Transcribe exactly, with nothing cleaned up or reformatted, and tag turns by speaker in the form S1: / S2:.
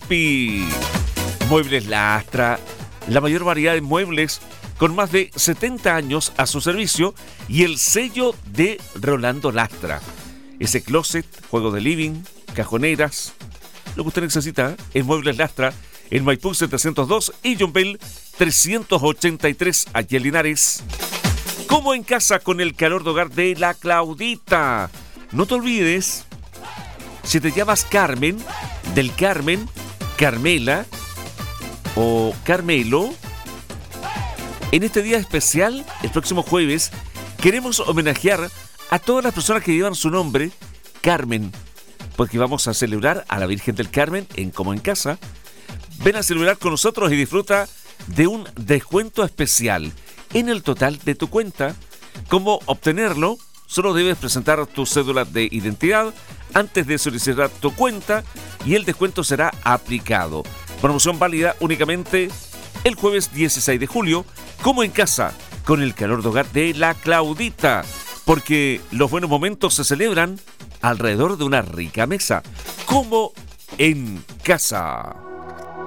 S1: Yupi. Muebles Lastra, la mayor variedad de muebles con más de setenta años a su servicio y el sello de Rolando Lastra. Ese closet, juego de living, cajoneras, lo que usted necesita en Muebles Lastra, en Maipú setecientos dos y Yombel trescientos ochenta y tres, aquí en Linares. Como en casa con el calor de hogar de la Claudita. No te olvides, si te llamas Carmen, del Carmen, Carmela o Carmelo, en este día especial, el próximo jueves, queremos homenajear a todas las personas que llevan su nombre, Carmen, porque vamos a celebrar a la Virgen del Carmen en Como en Casa. Ven a celebrar con nosotros y disfruta de un descuento especial en el total de tu cuenta. ¿Cómo obtenerlo? Solo debes presentar tu cédula de identidad antes de solicitar tu cuenta y el descuento será aplicado. Promoción válida únicamente el jueves dieciséis de julio, Como en Casa, con el calor de hogar de la Claudita, porque los buenos momentos se celebran alrededor de una rica mesa. Como en Casa.